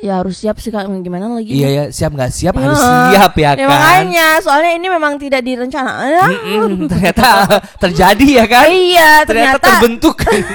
Ya harus siap sih Kak, gimana lagi? Iya ya, siap nggak siap harus siap ya kan. Makanya, soalnya ini memang tidak direncanakan. Ternyata terjadi ya kan? Iya, ternyata terbentuk.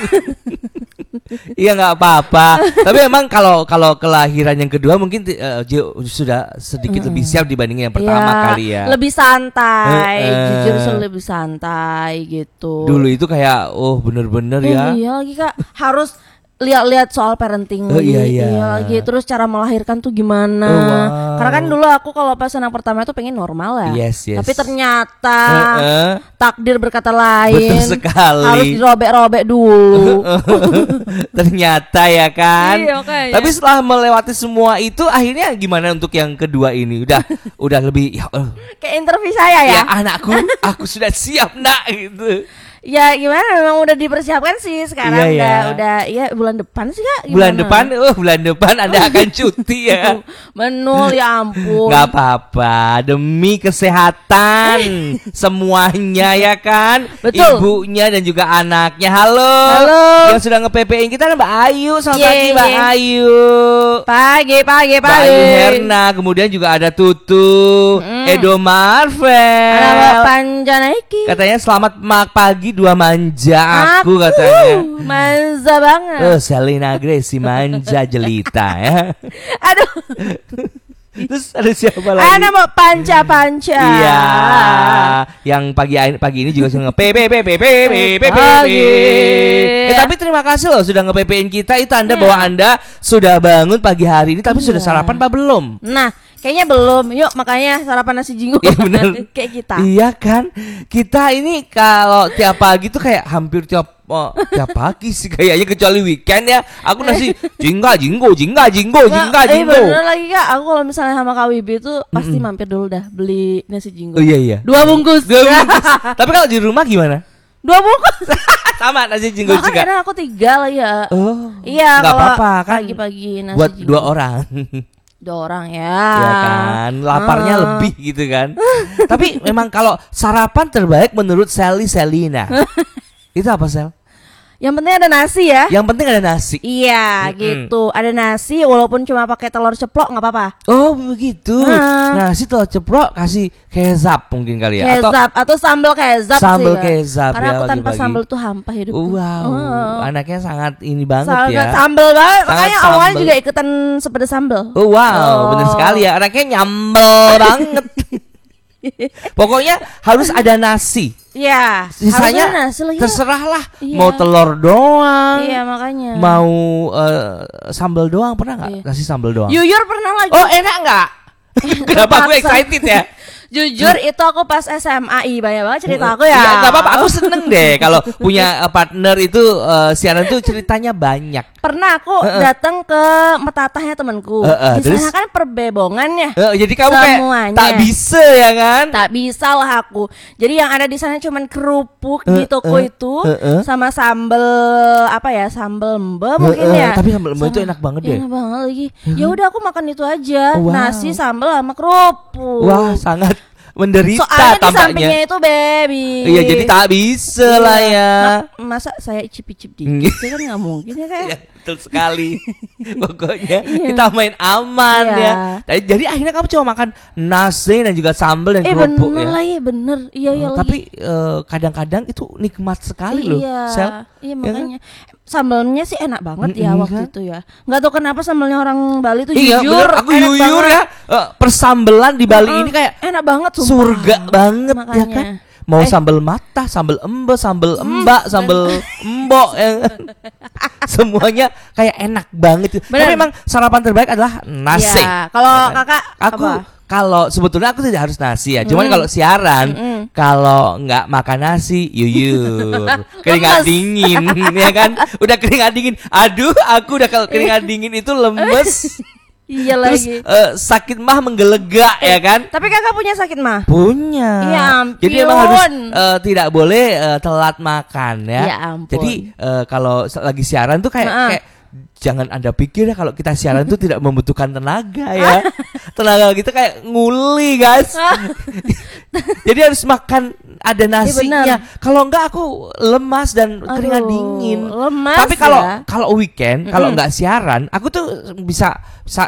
Iya nggak apa-apa. Tapi emang kalau kelahiran yang kedua mungkin sudah sedikit lebih siap dibandingin yang pertama kali ya. Lebih santai, jujur lebih santai gitu. Dulu itu kayak bener-bener ya. Iya lagi Kak, harus lihat soal parenting iya lagi, terus cara melahirkan tuh gimana. Karena kan dulu aku kalau pas anak pertama itu pengen normal ya. Yes. Tapi ternyata takdir berkata lain. Betul sekali. Harus dirobek-robek dulu. Ternyata ya kan. Iya, okay, tapi setelah melewati semua itu akhirnya gimana untuk yang kedua ini? Udah lebih kayak interview saya ya. Ya anakku, aku sudah siap nak gitu. Ya gimana, memang udah dipersiapkan sih sekarang. Udah ya bulan depan sih Kak. Bulan depan Anda akan cuti ya. Menul ya ampun. Gak apa-apa, demi kesehatan semuanya ya kan. Betul. Ibunya dan juga anaknya. Halo. Yang sudah nge-PP-in kita Mbak Ayu. Selamat pagi Mbak Ayu. Pagi. Mbak Ayu Herna, kemudian juga ada Tutu, Edo Marvel. Ada Mbak Panjanaiki. Katanya selamat pagi dua manja aku katanya. Manja banget. Selina Gracie manja jelita ya. Aduh. Terus ada siapa lagi? Ada Mbak Panca. Iya. Yang pagi ini juga sudah nge-PP. Tapi terima kasih loh sudah nge-PP-in kita. Itu tanda bahwa Anda sudah bangun pagi hari ini. Tapi sudah sarapan apa belum? Nah, kayaknya belum. Yuk makanya sarapan nasi jinggo. Iya bener. Kayak kita. Iya kan. Kita ini kalau tiap pagi tuh kayak hampir tiap pagi sih kayaknya, kecuali weekend ya. Aku nasi jingga jinggo. Bener lagi Kak. Aku kalau misalnya sama Kak Wibi itu pasti mampir dulu dah beli nasi jinggo. Oh iya. 2 bungkus. Tapi kalau di rumah gimana? 2 bungkus. Sama nasi jinggo juga. Karena aku 3 lah ya. Iya. Nggak apa-apa kan. Pagi-pagi nasi buat jinggo. 2 orang. 2 orang ya. Ya kan, laparnya lebih gitu kan. Tapi memang kalau sarapan terbaik menurut Selina. Itu apa Sel? Yang penting ada nasi ya. Yang penting ada nasi. Iya gitu. Ada nasi walaupun cuma pakai telur ceplok nggak apa-apa. Oh begitu. Nasi telur ceplok kasih kezap mungkin kali ya. Atau sambal kezap. Sambal kezap. Karena ya, aku tanpa pagi-pagi. sambal tuh hampa hidup. Wow. Anaknya sangat ini banget ya. Sambal banget. Sangat Makanya awalnya juga ikutan sepedas sambal. Wow, benar sekali ya. Anaknya nyambel banget. Pokoknya harus ada nasi. Iya. Sisanya nasi lagi. Terserahlah. Iya. Mau telur doang. Iya makanya. Mau sambal doang pernah nggak? Nasi sambal doang. Yuyur pernah lagi. Oh enak nggak? Kenapa aku excited ya? Jujur itu aku pas SMA. Banyak banget cerita aku ya. Gak apa-apa, aku seneng deh kalau punya partner itu siaran tuh ceritanya banyak. Pernah aku datang ke metatahnya temanku. Di sana kan perbebongan ya. Jadi kamu semuanya. Kayak tak bisa ya kan? Tak bisa lah aku. Jadi yang ada di sana cuman kerupuk di toko itu sama sambel apa ya, sambel mbe mungkin ya. Tapi sambel mbe itu enak banget deh. Enak banget lagi. Ya udah aku makan itu aja. Wow. Nasi sambel sama kerupuk. Wah sangat menderita soalnya tampaknya. Di sampingnya itu baby. Iya jadi tak bisa lah ya. Masa saya icip-icip dikit itu kan nggak mungkin ya kayak. Ya, betul sekali. Pokoknya kita main aman ya. Jadi akhirnya kamu cuma makan nasi dan juga sambal dan kerupuk bener ya. Lah, bener. Iya Tapi kadang-kadang itu nikmat sekali loh. Iya makanya. Sambalnya sih enak banget ya waktu itu ya. Nggak tahu kenapa sambalnya orang Bali tuh jujur. Aku jujur ya. Persambelan di Bali ini kayak enak banget sumpah. Surga banget makanya. ya kan. Mau sambal mata, sambal embe, sambal embak, sambal embok ya. Semuanya kayak enak banget. Tapi memang sarapan terbaik adalah nasi. Ya, kalau kakak kalau sebetulnya aku tidak harus nasi ya. Cuman kalau siaran kalau nggak makan nasi, yuyur keringat dingin ya kan. Udah keringat dingin. Aduh, aku udah kalau keringat dingin itu lemes. Iya terus, lagi. Sakit mah menggelegak ya kan. Tapi kakak punya sakit mah? Punya. Ya ampun. Jadi emang harus tidak boleh telat makan ya. Ya ampun. Jadi kalau lagi siaran tuh kayak jangan Anda pikir ya kalau kita siaran tuh tidak membutuhkan tenaga ya. Tenaga kita kayak nguli guys. Jadi harus makan ada nasinya. Kalau enggak aku lemas dan keringat dingin. Lemas. Tapi kalau weekend, kalau enggak siaran, aku tuh bisa